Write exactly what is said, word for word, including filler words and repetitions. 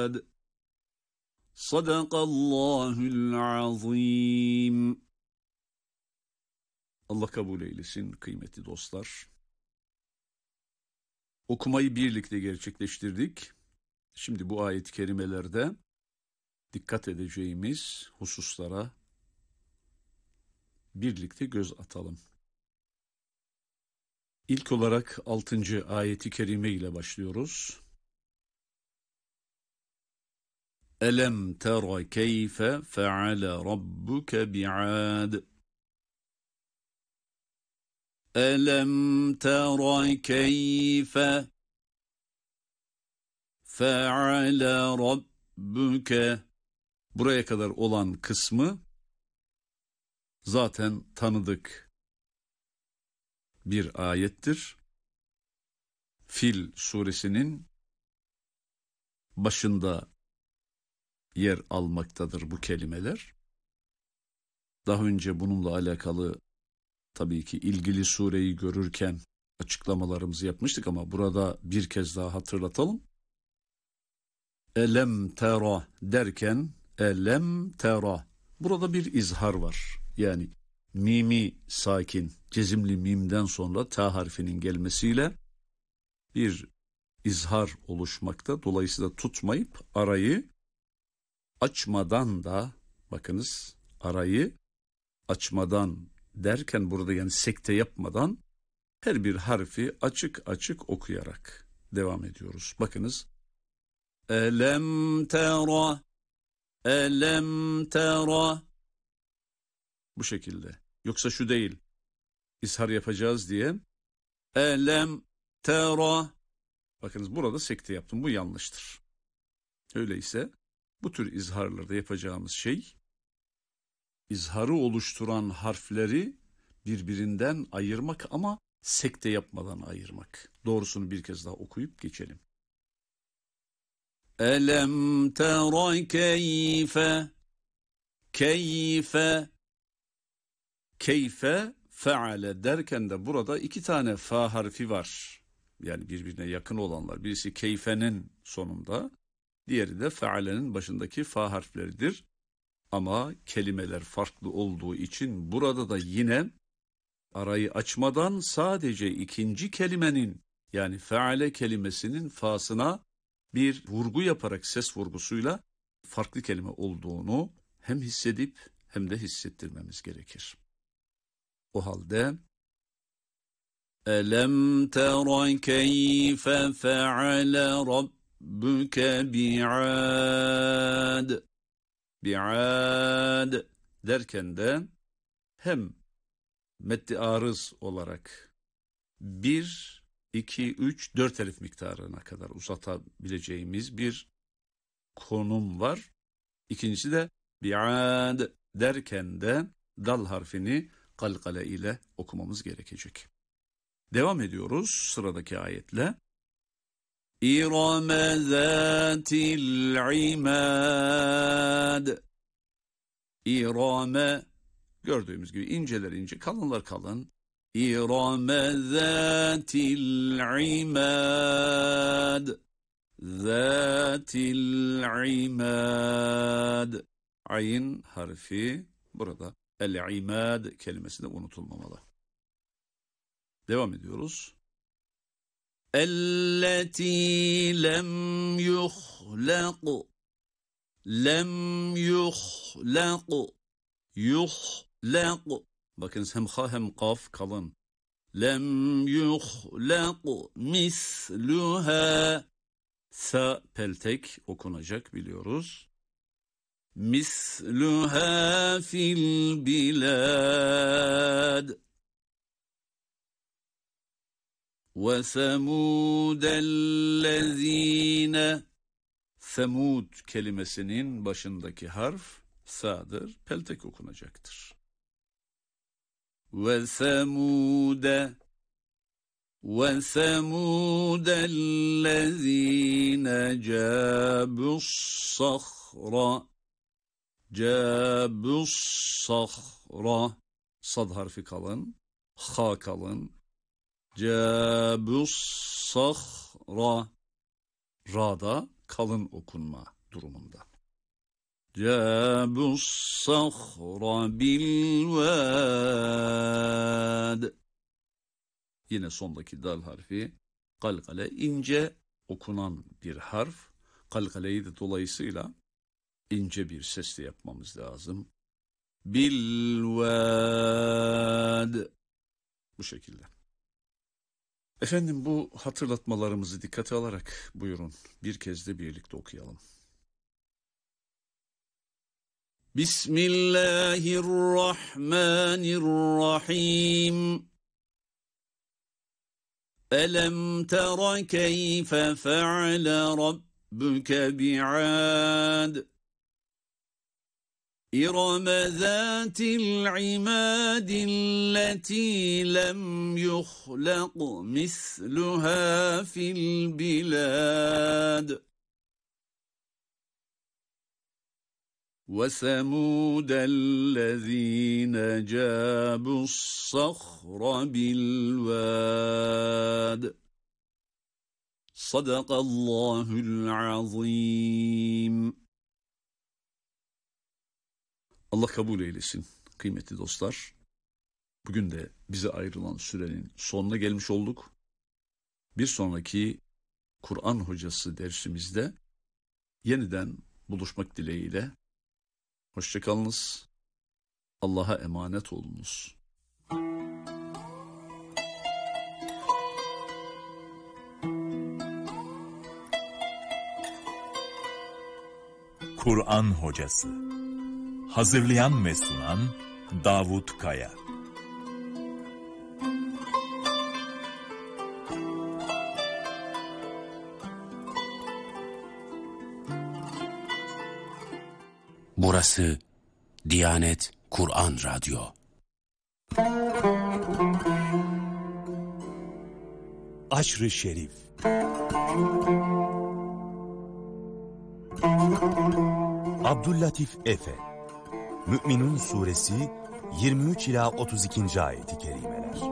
عاد صدق الله العظيم. Allah kabul eylesin kıymetli dostlar. Okumayı birlikte gerçekleştirdik. Şimdi bu ayet-i kerimelerde dikkat edeceğimiz hususlara birlikte göz atalım. İlk olarak altıncı ayeti kerime ile başlıyoruz. Elem tera keyfe feale rabbuke bi'ad. Elem tera keyfe feale rabbuke. Buraya kadar olan kısmı zaten tanıdık bir ayettir. Fil suresinin başında yer almaktadır bu kelimeler. Daha önce bununla alakalı tabii ki ilgili sureyi görürken açıklamalarımızı yapmıştık ama burada bir kez daha hatırlatalım. Elem tera derken elem tera. Burada bir izhar var. Yani mimi sakin, cezimli mimden sonra ta harfinin gelmesiyle bir izhar oluşmakta. Dolayısıyla tutmayıp arayı açmadan da, bakınız, arayı açmadan derken burada yani sekte yapmadan her bir harfi açık açık okuyarak devam ediyoruz. Bakınız. Elem tera, elem tera. Bu şekilde. Yoksa şu değil. İzhar yapacağız diye. Elem tera. Bakınız burada sekte yaptım. Bu yanlıştır. Öyleyse bu tür izharlarda yapacağımız şey, izharı oluşturan harfleri birbirinden ayırmak ama sekte yapmadan ayırmak. Doğrusunu bir kez daha okuyup geçelim. Elem tera keyfe, keyfe, keyfe feale derken de burada iki tane fa harfi var. Yani birbirine yakın olanlar. Birisi keyfenin sonunda, diğeri de fealenin başındaki fa harfleridir. Ama kelimeler farklı olduğu için burada da yine arayı açmadan sadece ikinci kelimenin yani feale kelimesinin fasına bir vurgu yaparak ses vurgusuyla farklı kelime olduğunu hem hissedip hem de hissettirmemiz gerekir. O halde Elem tera keyfe feale rabbuke bi'ad. Bi'ad derken de hem meddi arız olarak bir, iki, üç, dört elif miktarına kadar uzatabileceğimiz bir konum var. İkincisi de bi'ad derken de dal harfini kalkale ile okumamız gerekecek. Devam ediyoruz sıradaki ayetle. İrame zâtil imâd. İrame, gördüğümüz gibi inceler ince, kalınlar kalın. İrame zâtil imâd. Zâtil imâd. Ayn harfi burada el-imâd kelimesinde unutulmamalı. Devam ediyoruz. Elleti lem yuhlaq. Lem yuhlaq. Yuhlaq. Bakınız hem ha hem kaf kalın. Lem yuhlaq misluha. Sa peltek okunacak biliyoruz. Misluha fil bilad. وَثَمُودَ الَّذ۪ينَ. Semud kelimesinin başındaki harf sa'dır. Peltek okunacaktır. وَثَمُودَ وَثَمُودَ الَّذ۪ينَ جَابُوا الصَّخْرَ. جَابُوا الصَّخْرَ. Sad harfi kalın. Ha kalın. Cabus sahra. Ra'da kalın okunma durumunda. Câbus sahra bilvâd. Yine sondaki dal harfi kalkale ince okunan bir harf. Kalkaleyi de dolayısıyla ince bir sesle yapmamız lazım. Bilvâd. Bu şekilde. Efendim, bu hatırlatmalarımızı dikkate alarak buyurun bir kez de birlikte okuyalım. Bismillahirrahmanirrahim. Elem tera keyfe fe'ale rabbuke bi'ad. إرم ذات العماد التي لم يخلق مثلها في البلاد وثمود الذين جابوا الصخر بالواد صدق الله العظيم. Allah kabul eylesin kıymetli dostlar. Bugün de bize ayrılan sürenin sonuna gelmiş olduk. Bir sonraki Kur'an hocası dersimizde yeniden buluşmak dileğiyle. Hoşça kalınız. Allah'a emanet olunuz. Kur'an hocası. Hazırlayan ve sunan Davut Kaya. Burası Diyanet Kur'an Radyo. Aşr-ı Şerif. Abdüllatif Efe. Mü'minun suresi yirmi üç ila otuz ikinci ayeti kerimeler.